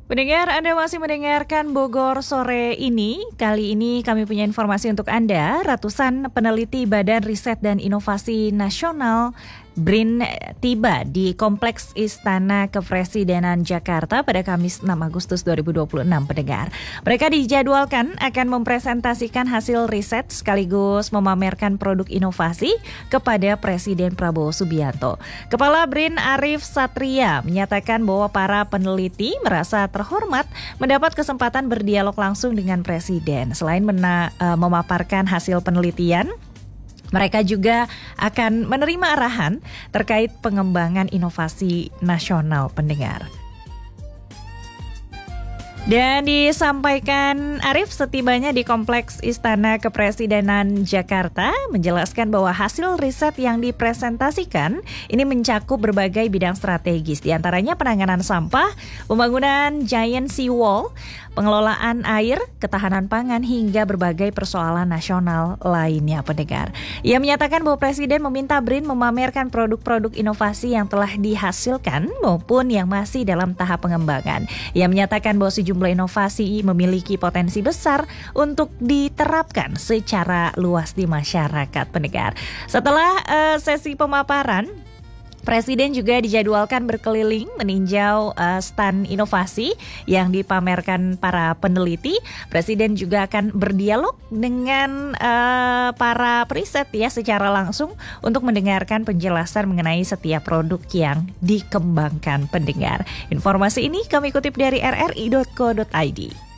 Pendengar, Anda masih mendengarkan Bogor Sore ini. Kali ini kami punya informasi untuk Anda. Ratusan peneliti Badan Riset dan Inovasi Nasional BRIN tiba di Kompleks Istana Kepresidenan Jakarta pada Kamis 6 Agustus 2026, pendengar. Mereka dijadwalkan akan mempresentasikan hasil riset sekaligus memamerkan produk inovasi kepada Presiden Prabowo Subianto. Kepala BRIN Arief Satria menyatakan bahwa para peneliti merasa terhormat mendapat kesempatan berdialog langsung dengan Presiden. Selain memaparkan hasil penelitian, mereka juga akan menerima arahan terkait pengembangan inovasi nasional, pendengar. Dan disampaikan Arief setibanya di Kompleks Istana Kepresidenan Jakarta menjelaskan bahwa hasil riset yang dipresentasikan ini mencakup berbagai bidang strategis, diantaranya penanganan sampah, pembangunan giant seawall, pengelolaan air, ketahanan pangan, hingga berbagai persoalan nasional lainnya, pendengar. Ia menyatakan bahwa Presiden meminta BRIN memamerkan produk-produk inovasi yang telah dihasilkan maupun yang masih dalam tahap pengembangan. Ia menyatakan bahwa sejumlah inovasi memiliki potensi besar untuk diterapkan secara luas di masyarakat, pendengar. Setelah sesi pemaparan, Presiden juga dijadwalkan berkeliling meninjau stand inovasi yang dipamerkan para peneliti. Presiden juga akan berdialog dengan para periset ya secara langsung untuk mendengarkan penjelasan mengenai setiap produk yang dikembangkan, pendengar. Informasi ini kami kutip dari rri.co.id.